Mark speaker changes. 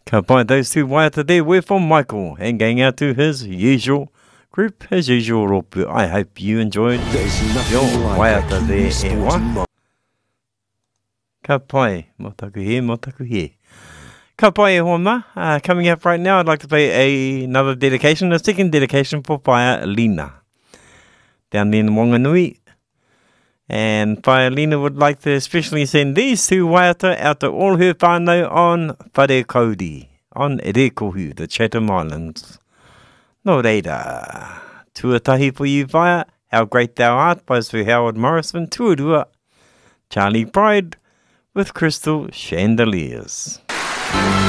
Speaker 1: Ka pai those two waiata there were from Michael and going out to his usual group, his usual ropu. I hope you enjoyed your waiata there, e wā. Ka pai, motaku he. Ka pai e homa. Coming up right now, I'd like to play another dedication, a second dedication for Paia Lina. Down there in Wanganui. And Paia Lina would like to especially send these two waiata out to all her whānau on Whare Kauri, on Rekohu, the Chatham Islands. No reira. Tuatahi for you, Paia. How Great Thou Art by Sir Howard Morrison. Tuarua. Charlie Pride with Crystal Chandeliers.